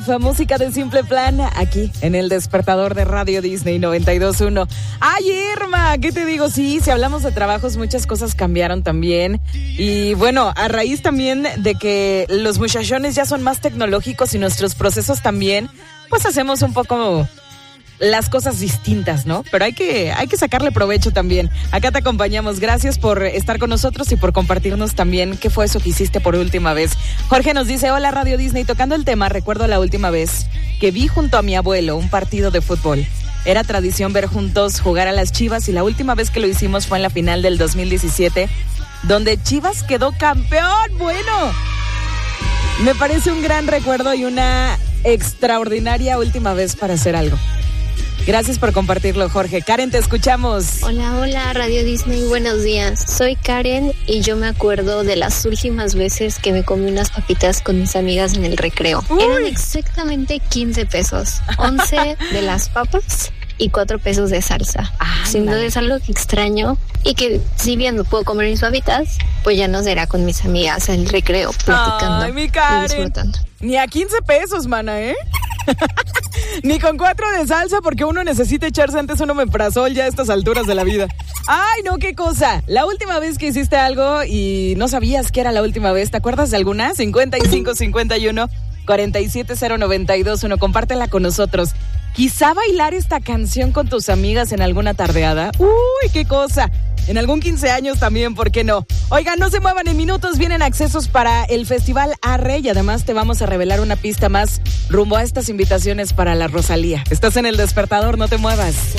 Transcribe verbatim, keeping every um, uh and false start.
Música de Simple Plan, aquí en el despertador de Radio Disney noventa y dos punto uno. Ay, Irma, ¿qué te digo? Sí, si hablamos de trabajos, muchas cosas cambiaron también. Y bueno, a raíz también de que los muchachones ya son más tecnológicos y nuestros procesos también, pues hacemos un poco las cosas distintas, ¿no? Pero hay que, hay que sacarle provecho también. Acá te acompañamos. Gracias por estar con nosotros y por compartirnos también qué fue eso que hiciste por última vez. Jorge nos dice, hola Radio Disney, tocando el tema, recuerdo la última vez que vi junto a mi abuelo un partido de fútbol. Era tradición ver juntos jugar a las Chivas y la última vez que lo hicimos fue en la final del dos mil diecisiete, donde Chivas quedó campeón. Bueno, me parece un gran recuerdo y una extraordinaria última vez para hacer algo. Gracias por compartirlo, Jorge. Karen, te escuchamos. Hola, hola, Radio Disney, buenos días. Soy Karen y yo me acuerdo de las últimas veces que me comí unas papitas con mis amigas en el recreo. Uy. Eran exactamente quince pesos, once de las papas y cuatro pesos de salsa. Ah, sin duda es algo que extraño y que si bien no puedo comer mis papitas, pues ya no será con mis amigas en el recreo platicando. Ay, mi Karen. Y disfrutando. Ni a quince pesos, mana, ¿eh? Ni con cuatro de salsa, porque uno necesita echarse antes un omeprazol ya a estas alturas de la vida. Ay, no, qué cosa. La última vez que hiciste algo y no sabías que era la última vez, ¿te acuerdas de alguna? cincuenta y cinco cincuenta y uno cuarenta y siete cero noventa y dos uno. Compártela con nosotros. Quizá bailar esta canción con tus amigas en alguna tardeada. Uy, qué cosa. En algún quince años también, ¿por qué no? Oigan, no se muevan, en minutos vienen accesos para el Festival Arre y además te vamos a revelar una pista más rumbo a estas invitaciones para la Rosalía. Estás en El Despertador, no te muevas.